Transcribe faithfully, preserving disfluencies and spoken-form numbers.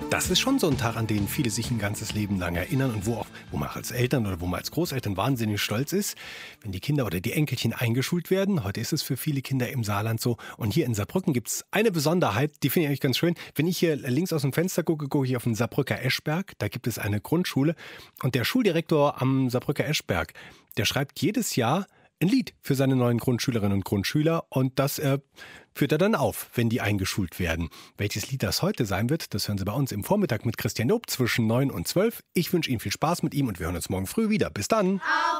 Das ist schon so ein Tag, an den viele sich ein ganzes Leben lang erinnern und wo auch, wo man auch als Eltern oder wo man als Großeltern wahnsinnig stolz ist, wenn die Kinder oder die Enkelchen eingeschult werden. Heute ist es für viele Kinder im Saarland so. Und hier in Saarbrücken gibt es eine Besonderheit, die finde ich eigentlich ganz schön. Wenn ich hier links aus dem Fenster gucke, gucke ich auf den Saarbrücker Eschberg. Da gibt es eine Grundschule. Und der Schuldirektor am Saarbrücker Eschberg, der schreibt jedes Jahr ein Lied für seine neuen Grundschülerinnen und Grundschüler und das äh, führt er dann auf, wenn die eingeschult werden. Welches Lied das heute sein wird, das hören Sie bei uns im Vormittag mit Christian Job zwischen neun und zwölf. Ich wünsche Ihnen viel Spaß mit ihm und wir hören uns morgen früh wieder. Bis dann!